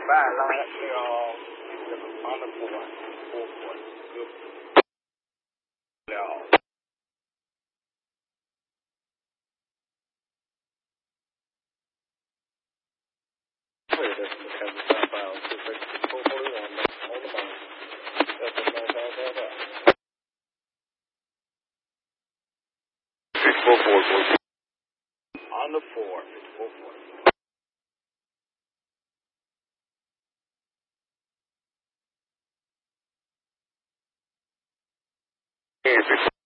back, on the 4 point. Good. No. On the 4, 54-4.